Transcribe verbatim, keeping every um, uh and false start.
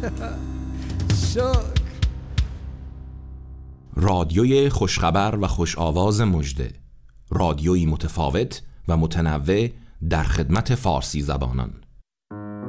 شکر. رادیوی خوشخبر و خوش آواز مژده، رادیویی متفاوت و متنوع در خدمت فارسی زبانان.